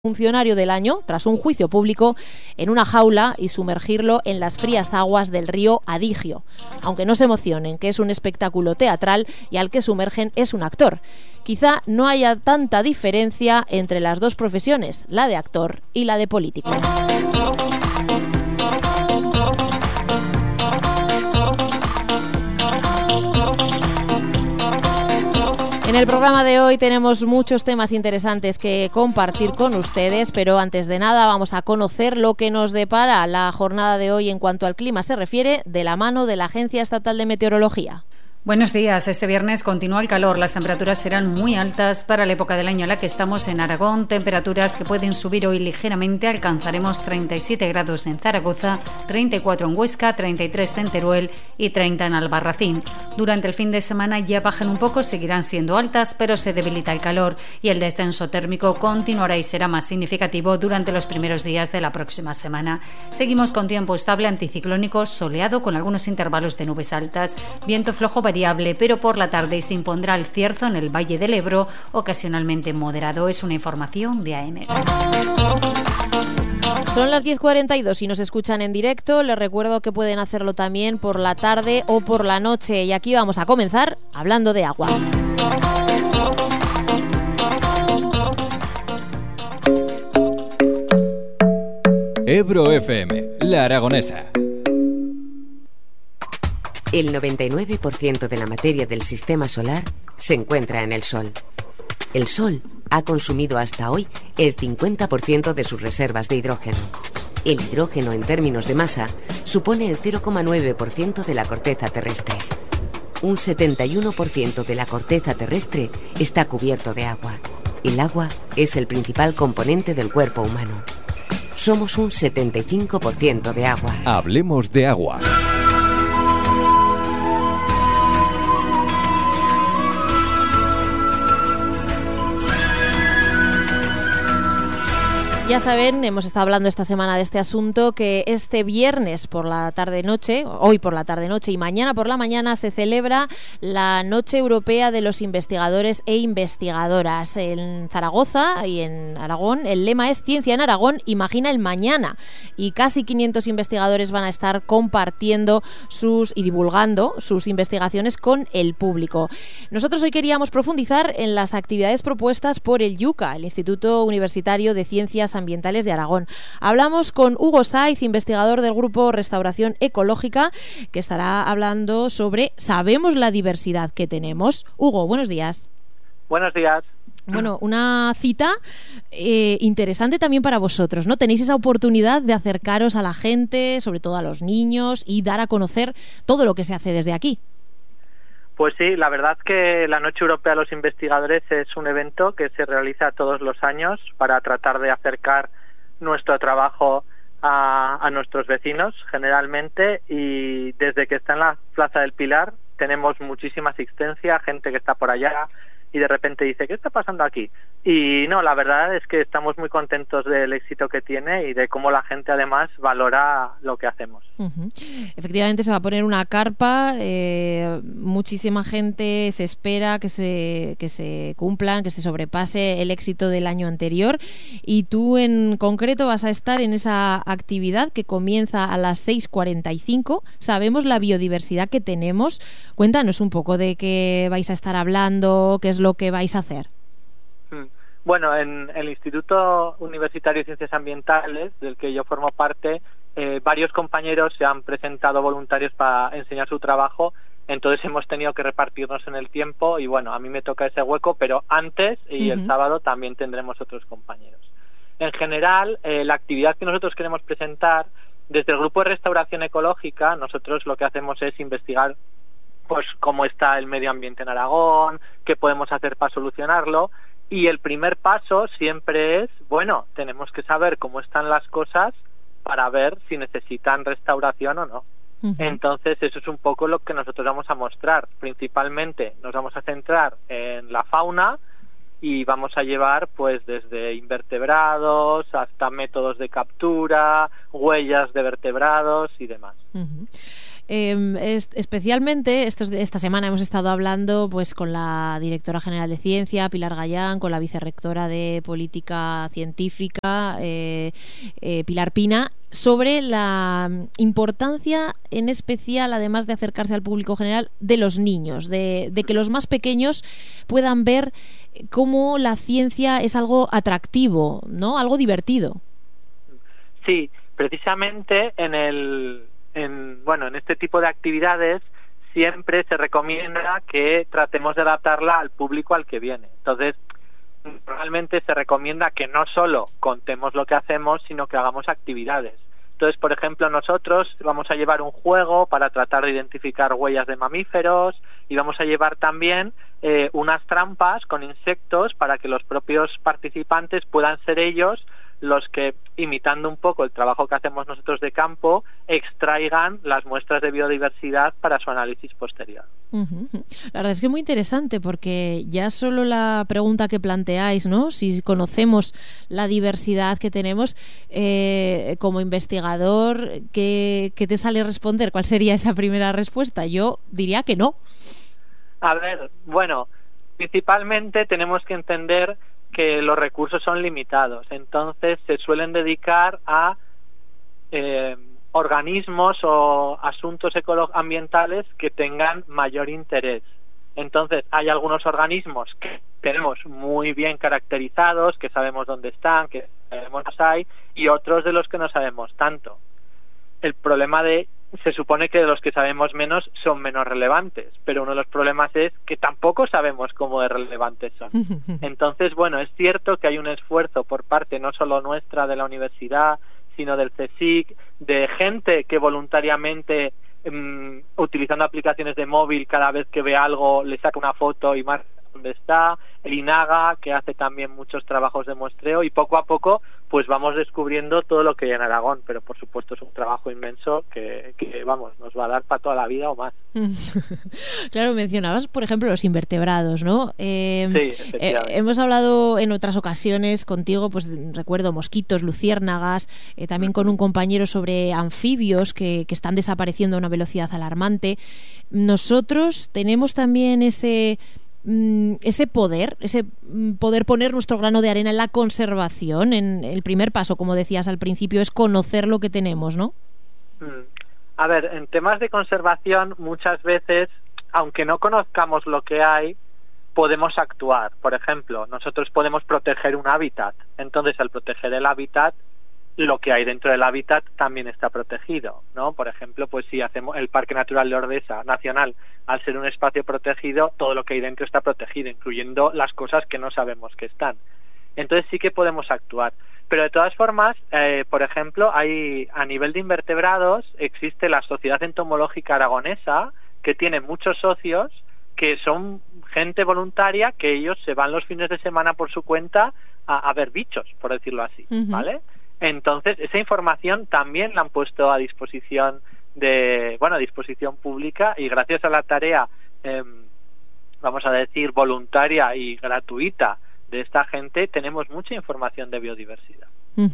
funcionario del año tras un juicio público en una jaula y sumergirlo en las frías aguas del río Adigio. Aunque no se emocionen, que es un espectáculo teatral y al que sumergen es un actor. Quizá no haya tanta diferencia entre las dos profesiones, la de actor y la de político. En el programa de hoy tenemos muchos temas interesantes que compartir con ustedes, pero antes de nada vamos a conocer lo que nos depara la jornada de hoy en cuanto al clima se refiere, de la mano de la Agencia Estatal de Meteorología. Buenos días. Este viernes continúa el calor. Las temperaturas serán muy altas para la época del año en la que estamos en Aragón. Temperaturas que pueden subir hoy ligeramente. Alcanzaremos 37 grados en Zaragoza, 34 en Huesca, 33 en Teruel y 30 en Albarracín. Durante el fin de semana ya bajan un poco, seguirán siendo altas, pero se debilita el calor y el descenso térmico continuará y será más significativo durante los primeros días de la próxima semana. Seguimos con tiempo estable anticiclónico, soleado con algunos intervalos de nubes altas, viento flojo variable, pero por la tarde se impondrá el cierzo en el Valle del Ebro, ocasionalmente moderado. Es una información de AEMET. Son las 10:42 y nos escuchan en directo. Les recuerdo que pueden hacerlo también por la tarde o por la noche. Y aquí vamos a comenzar hablando de agua. Ebro FM, la Aragonesa. El 99% de la materia del sistema solar se encuentra en el Sol. El Sol ha consumido hasta hoy el 50% de sus reservas de hidrógeno. El hidrógeno, en términos de masa, supone el 0,9% de la corteza terrestre. Un 71% de la corteza terrestre está cubierto de agua. El agua es el principal componente del cuerpo humano. Somos un 75% de agua. Hablemos de agua. Ya saben, hemos estado hablando esta semana de este asunto, que este viernes por la tarde-noche, hoy por la tarde-noche y mañana por la mañana se celebra la Noche Europea de los Investigadores e Investigadoras. En Zaragoza y en Aragón el lema es Ciencia en Aragón, imagina el mañana. Y casi 500 investigadores van a estar compartiendo y divulgando sus investigaciones con el público. Nosotros hoy queríamos profundizar en las actividades propuestas por el IUCA, el Instituto Universitario de Ciencias Ambientales de Aragón. Hablamos con Hugo Saiz, investigador del Grupo Restauración Ecológica, que estará hablando sobre ¿sabemos la diversidad que tenemos? Hugo, buenos días. Buenos días. Bueno, una cita interesante también para vosotros, ¿no? Tenéis esa oportunidad de acercaros a la gente, sobre todo a los niños, y dar a conocer todo lo que se hace desde aquí. Pues sí, la verdad que la Noche Europea de los Investigadores es un evento que se realiza todos los años para tratar de acercar nuestro trabajo a nuestros vecinos, generalmente, y desde que está en la Plaza del Pilar tenemos muchísima asistencia, gente que está por allá y de repente dice, ¿qué está pasando aquí? Y no, la verdad es que estamos muy contentos del éxito que tiene y de cómo la gente además valora lo que hacemos. Uh-huh. Efectivamente se va a poner una carpa, muchísima gente se espera que se cumplan, que se sobrepase el éxito del año anterior, y tú en concreto vas a estar en esa actividad que comienza a las 6:45. Sabemos la biodiversidad que tenemos. Cuéntanos un poco de qué vais a estar hablando, qué es lo que vais a hacer. Bueno, en el Instituto Universitario de Ciencias Ambientales, del que yo formo parte, varios compañeros se han presentado voluntarios para enseñar su trabajo, entonces hemos tenido que repartirnos en el tiempo y bueno, a mí me toca ese hueco, pero antes y el sábado también tendremos otros compañeros. En general, la actividad que nosotros queremos presentar, desde el Grupo de Restauración Ecológica, nosotros lo que hacemos es investigar pues cómo está el medio ambiente en Aragón, qué podemos hacer para solucionarlo, y el primer paso siempre es, bueno, tenemos que saber cómo están las cosas para ver si necesitan restauración o no. Uh-huh. Entonces eso es un poco lo que nosotros vamos a mostrar. Principalmente nos vamos a centrar en la fauna y vamos a llevar pues desde invertebrados hasta métodos de captura, huellas de vertebrados y demás. Uh-huh. Especialmente esta semana hemos estado hablando pues con la directora general de Ciencia, Pilar Gallán, con la vicerrectora de Política Científica, Pilar Pina, sobre la importancia, en especial, además de acercarse al público general, de los niños, de que los más pequeños puedan ver cómo la ciencia es algo atractivo, ¿no? Algo divertido. Sí, precisamente en este tipo de actividades siempre se recomienda que tratemos de adaptarla al público al que viene. Entonces, realmente se recomienda que no solo contemos lo que hacemos, sino que hagamos actividades. Entonces, por ejemplo, nosotros vamos a llevar un juego para tratar de identificar huellas de mamíferos y vamos a llevar también unas trampas con insectos para que los propios participantes puedan ser ellos los que, imitando un poco el trabajo que hacemos nosotros de campo, extraigan las muestras de biodiversidad para su análisis posterior. Uh-huh. La verdad es que es muy interesante, porque ya solo la pregunta que planteáis, ¿no? Si conocemos la diversidad que tenemos, como investigador, ¿qué te sale responder? ¿Cuál sería esa primera respuesta? Yo diría que no. A ver, bueno, principalmente tenemos que entender que los recursos son limitados, entonces se suelen dedicar a organismos o asuntos ambientales que tengan mayor interés. Entonces hay algunos organismos que tenemos muy bien caracterizados, que sabemos dónde están, que sabemos dónde hay, y otros de los que no sabemos tanto. El problema se supone que de los que sabemos menos son menos relevantes, pero uno de los problemas es que tampoco sabemos cómo de relevantes son. Entonces, bueno, es cierto que hay un esfuerzo por parte no solo nuestra de la universidad, sino del CSIC, de gente que voluntariamente, utilizando aplicaciones de móvil, cada vez que ve algo le saca una foto y marca dónde está, el INAGA, que hace también muchos trabajos de muestreo, y poco a poco pues vamos descubriendo todo lo que hay en Aragón, pero por supuesto es un trabajo inmenso que vamos, nos va a dar para toda la vida o más. Claro, mencionabas, por ejemplo, los invertebrados, ¿no? Sí, efectivamente. Hemos hablado en otras ocasiones contigo, pues recuerdo mosquitos, luciérnagas, también con un compañero sobre anfibios que están desapareciendo a una velocidad alarmante. Nosotros tenemos también ese poder poner nuestro grano de arena en la conservación. En el primer paso, como decías al principio, es conocer lo que tenemos, ¿no? A ver, en temas de conservación muchas veces, aunque no conozcamos lo que hay, podemos actuar. Por ejemplo, nosotros podemos proteger un hábitat. Entonces, al proteger el hábitat, lo que hay dentro del hábitat también está protegido, ¿no? Por ejemplo, pues si hacemos el Parque Natural de Ordesa Nacional, al ser un espacio protegido, todo lo que hay dentro está protegido, incluyendo las cosas que no sabemos que están. Entonces sí que podemos actuar. Pero de todas formas, por ejemplo, a nivel de invertebrados existe la Sociedad Entomológica Aragonesa, que tiene muchos socios que son gente voluntaria, que ellos se van los fines de semana por su cuenta a ver bichos, por decirlo así, ¿vale? Entonces, esa información también la han puesto a disposición a disposición pública, y gracias a la tarea, vamos a decir, voluntaria y gratuita de esta gente, tenemos mucha información de biodiversidad.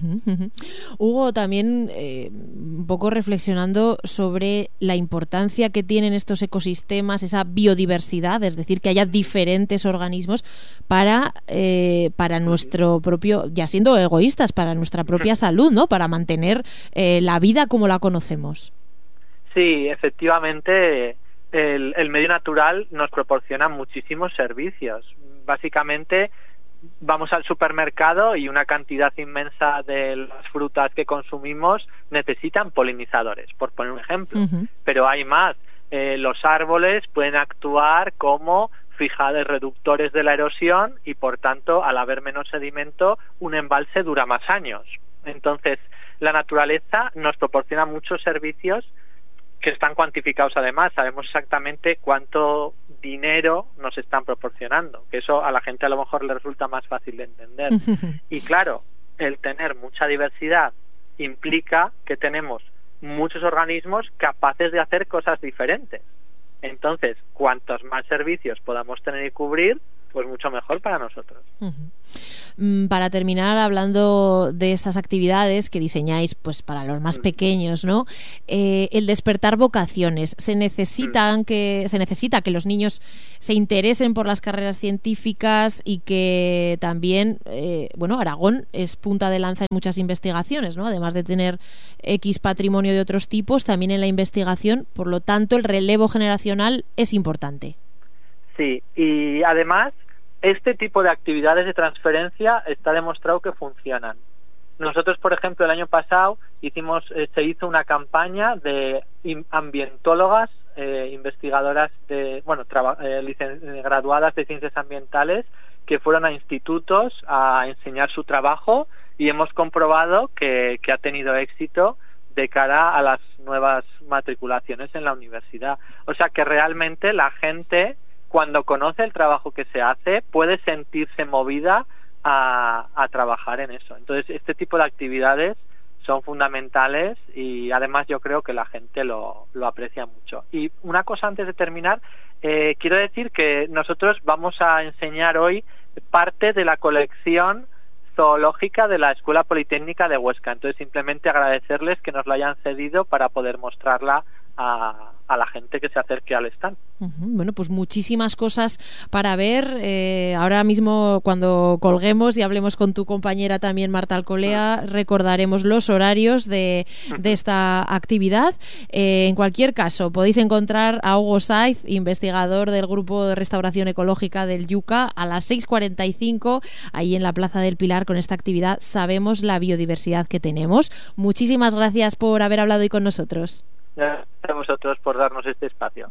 Hugo, también un poco reflexionando sobre la importancia que tienen estos ecosistemas, esa biodiversidad, es decir, que haya diferentes organismos para nuestro propio, ya siendo egoístas, para nuestra propia salud, ¿no? Para mantener la vida como la conocemos. Sí, efectivamente, el medio natural nos proporciona muchísimos servicios. Básicamente, vamos al supermercado y una cantidad inmensa de las frutas que consumimos necesitan polinizadores, por poner un ejemplo. Pero hay más. Los árboles pueden actuar como fijadores reductores de la erosión y, por tanto, al haber menos sedimento, un embalse dura más años. Entonces, la naturaleza nos proporciona muchos servicios que están cuantificados. Además, sabemos exactamente cuánto dinero nos están proporcionando, que eso a la gente a lo mejor le resulta más fácil de entender. Y claro, el tener mucha diversidad implica que tenemos muchos organismos capaces de hacer cosas diferentes. Entonces, cuantos más servicios podamos tener y cubrir, pues mucho mejor para nosotros. Para terminar, hablando de esas actividades que diseñáis pues para los más pequeños, ¿no? El despertar vocaciones. Se necesita que los niños se interesen por las carreras científicas y que también, Aragón es punta de lanza en muchas investigaciones, ¿no? Además de tener X patrimonio de otros tipos, también en la investigación, por lo tanto el relevo generacional es importante. Sí, y además este tipo de actividades de transferencia está demostrado que funcionan. Nosotros, por ejemplo, el año pasado se hizo una campaña de ambientólogas, investigadoras graduadas de ciencias ambientales, que fueron a institutos a enseñar su trabajo, y hemos comprobado que ha tenido éxito de cara a las nuevas matriculaciones en la universidad. O sea que realmente la gente, cuando conoce el trabajo que se hace, puede sentirse movida a trabajar en eso. Entonces, este tipo de actividades son fundamentales y además yo creo que la gente lo aprecia mucho. Y una cosa antes de terminar, quiero decir que nosotros vamos a enseñar hoy parte de la colección zoológica de la Escuela Politécnica de Huesca. Entonces, simplemente agradecerles que nos la hayan cedido para poder mostrarla a la gente que se acerque al stand. Bueno, pues muchísimas cosas para ver. Ahora mismo, cuando colguemos y hablemos con tu compañera también, Marta Alcolea, recordaremos los horarios de esta actividad. En cualquier caso, podéis encontrar a Hugo Saiz, investigador del Grupo de Restauración Ecológica del Yuca, a las 6:45, ahí en la Plaza del Pilar, con esta actividad Sabemos la biodiversidad que tenemos. Muchísimas gracias por haber hablado hoy con nosotros. Gracias a vosotros por darnos este espacio.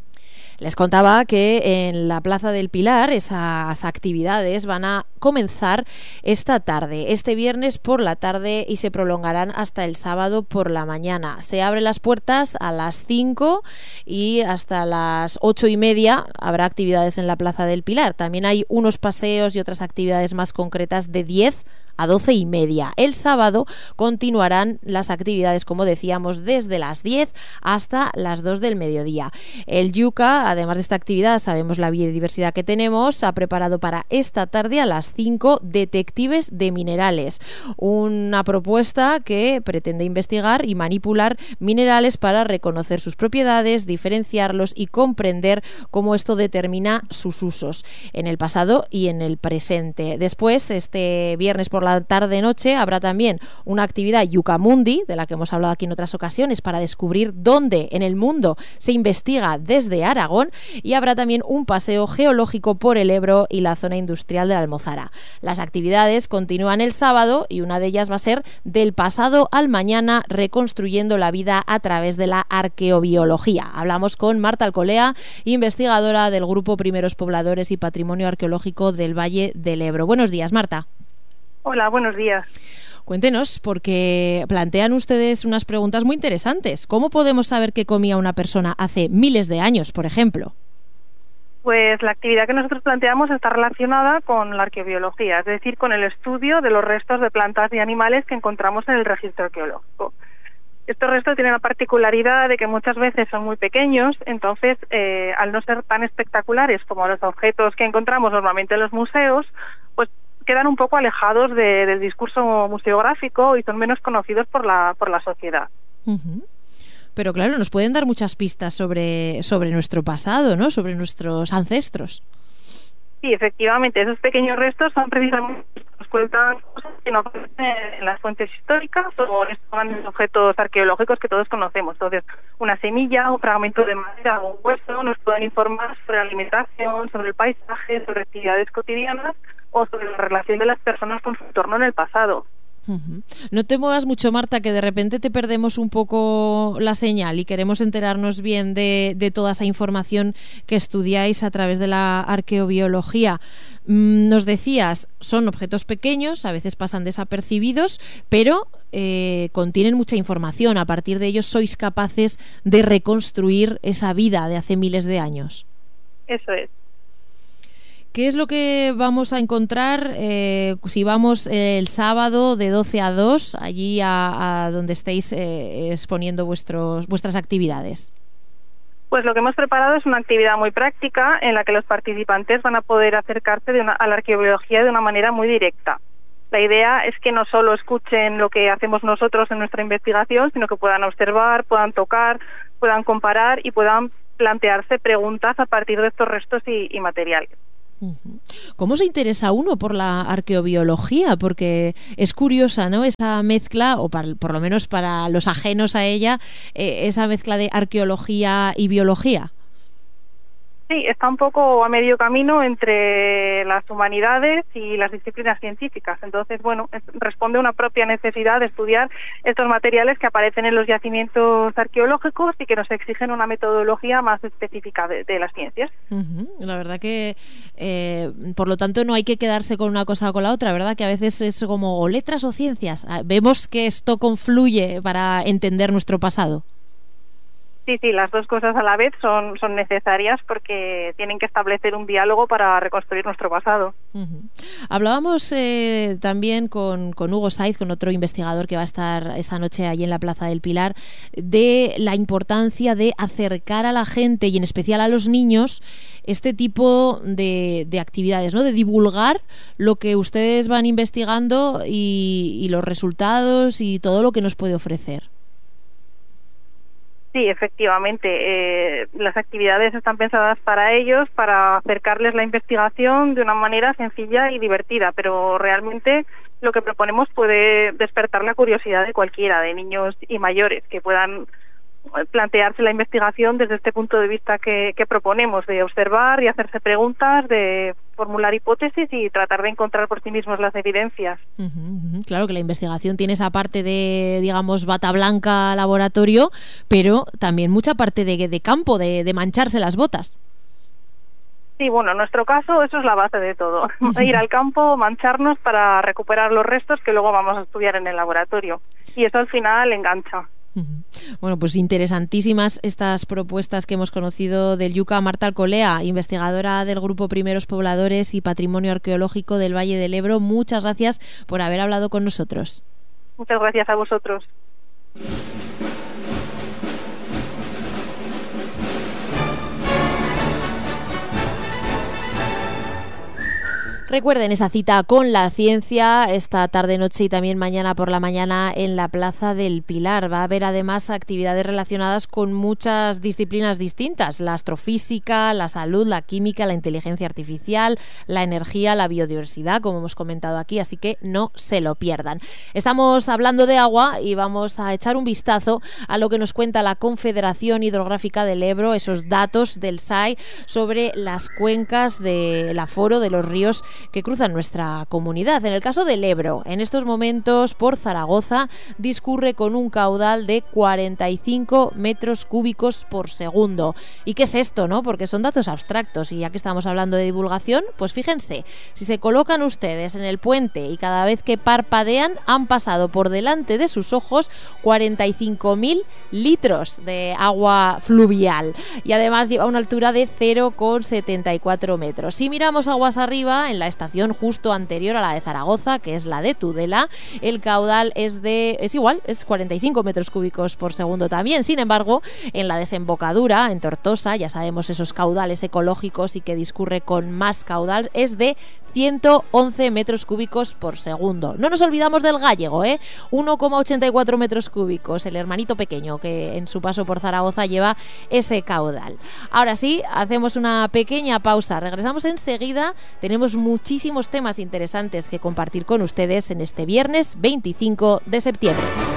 Les contaba que en la Plaza del Pilar esas actividades van a comenzar esta tarde, este viernes por la tarde, y se prolongarán hasta el sábado por la mañana. Se abren las puertas a las 5 y hasta las 8:30 habrá actividades en la Plaza del Pilar. También hay unos paseos y otras actividades más concretas de 10 a 12:30. El sábado continuarán las actividades, como decíamos, desde las 10 hasta las 2 del mediodía. El Yuca, además de esta actividad, Sabemos la biodiversidad que tenemos, ha preparado para esta tarde a las 5 Detectives de Minerales, una propuesta que pretende investigar y manipular minerales para reconocer sus propiedades, diferenciarlos y comprender cómo esto determina sus usos en el pasado y en el presente. Después, este viernes por la tarde-noche, habrá también una actividad Yucamundi, de la que hemos hablado aquí en otras ocasiones, para descubrir dónde en el mundo se investiga desde Aragón, y habrá también un paseo geológico por el Ebro y la zona industrial de la Almozara. Las actividades continúan el sábado y una de ellas va a ser Del pasado al mañana, reconstruyendo la vida a través de la arqueobiología. Hablamos con Marta Alcolea, investigadora del Grupo Primeros Pobladores y Patrimonio Arqueológico del Valle del Ebro. Buenos días, Marta. Hola, buenos días. Cuéntenos, porque plantean ustedes unas preguntas muy interesantes. ¿Cómo podemos saber qué comía una persona hace miles de años, por ejemplo? Pues la actividad que nosotros planteamos está relacionada con la arqueobiología, es decir, con el estudio de los restos de plantas y animales que encontramos en el registro arqueológico. Estos restos tienen la particularidad de que muchas veces son muy pequeños, entonces, al no ser tan espectaculares como los objetos que encontramos normalmente en los museos, pues quedan un poco alejados del discurso museográfico y son menos conocidos por la sociedad. Pero claro, nos pueden dar muchas pistas sobre nuestro pasado, ¿no? Sobre nuestros ancestros. Sí, efectivamente, esos pequeños restos son precisamente los que nos cuentan cosas que no aparecen en las fuentes históricas o en estos grandes objetos arqueológicos que todos conocemos. Entonces, una semilla, un fragmento de madera o un hueso nos pueden informar sobre la alimentación, sobre el paisaje, sobre actividades cotidianas o sobre la relación de las personas con su entorno en el pasado. No te muevas mucho, Marta, que de repente te perdemos un poco la señal y queremos enterarnos bien de toda esa información que estudiáis a través de la arqueobiología. Nos decías, son objetos pequeños, a veces pasan desapercibidos, pero contienen mucha información. A partir de ellos sois capaces de reconstruir esa vida de hace miles de años. Eso es. ¿Qué es lo que vamos a encontrar si vamos el sábado de 12 a 2 allí a donde estéis exponiendo vuestras actividades? Pues lo que hemos preparado es una actividad muy práctica en la que los participantes van a poder acercarse a la arqueobiología de una manera muy directa. La idea es que no solo escuchen lo que hacemos nosotros en nuestra investigación, sino que puedan observar, puedan tocar, puedan comparar y puedan plantearse preguntas a partir de estos restos y materiales. ¿Cómo se interesa uno por la arqueobiología? Porque es curiosa, ¿no? Esa mezcla, o por lo menos para los ajenos a ella, esa mezcla de arqueología y biología. Sí, está un poco a medio camino entre las humanidades y las disciplinas científicas. Entonces, bueno, responde a una propia necesidad de estudiar estos materiales que aparecen en los yacimientos arqueológicos y que nos exigen una metodología más específica de las ciencias. La verdad que, por lo tanto, no hay que quedarse con una cosa o con la otra, ¿verdad? Que a veces es como o letras o ciencias. Vemos que esto confluye para entender nuestro pasado. Sí, las dos cosas a la vez son necesarias porque tienen que establecer un diálogo para reconstruir nuestro pasado. Hablábamos también con Hugo Saiz, con otro investigador que va a estar esta noche allí en la Plaza del Pilar, de la importancia de acercar a la gente y en especial a los niños este tipo de actividades, ¿no? De divulgar lo que ustedes van investigando y los resultados y todo lo que nos puede ofrecer. Sí, efectivamente. Las actividades están pensadas para ellos, para acercarles la investigación de una manera sencilla y divertida, pero realmente lo que proponemos puede despertar la curiosidad de cualquiera, de niños y mayores, que puedan plantearse la investigación desde este punto de vista que proponemos, de observar y hacerse preguntas, de formular hipótesis y tratar de encontrar por sí mismos las evidencias. Claro que la investigación tiene esa parte de, digamos, bata blanca laboratorio, pero también mucha parte de campo, de mancharse las botas. Sí, bueno, en nuestro caso eso es la base de todo. Ir al campo, mancharnos para recuperar los restos que luego vamos a estudiar en el laboratorio. Y eso al final engancha. Bueno, pues interesantísimas estas propuestas que hemos conocido del Yuca. Marta Alcolea, investigadora del Grupo Primeros Pobladores y Patrimonio Arqueológico del Valle del Ebro. Muchas gracias por haber hablado con nosotros. Muchas gracias a vosotros. Recuerden esa cita con la ciencia esta tarde, noche y también mañana por la mañana en la Plaza del Pilar. Va a haber además actividades relacionadas con muchas disciplinas distintas: la astrofísica, la salud, la química, la inteligencia artificial, la energía, la biodiversidad, como hemos comentado aquí, así que no se lo pierdan. Estamos hablando de agua y vamos a echar un vistazo a lo que nos cuenta la Confederación Hidrográfica del Ebro, esos datos del SAI sobre las cuencas del aforo de los ríos que cruzan nuestra comunidad. En el caso del Ebro, en estos momentos por Zaragoza discurre con un caudal de 45 metros cúbicos por segundo. ¿Y qué es esto, no? Porque son datos abstractos y ya que estamos hablando de divulgación, pues fíjense, si se colocan ustedes en el puente y cada vez que parpadean han pasado por delante de sus ojos 45.000 litros de agua fluvial y además lleva una altura de 0,74 metros. Si miramos aguas arriba, en la estación justo anterior a la de Zaragoza, que es la de Tudela, el caudal es 45 metros cúbicos por segundo también. Sin embargo, en la desembocadura, en Tortosa, ya sabemos esos caudales ecológicos y que discurre con más caudal, es de 111 metros cúbicos por segundo. No nos olvidamos del Gállego, 1,84 metros cúbicos, el hermanito pequeño que en su paso por Zaragoza lleva ese caudal. Ahora sí, hacemos una pequeña pausa, regresamos enseguida, tenemos muchísimos temas interesantes que compartir con ustedes en este viernes 25 de septiembre.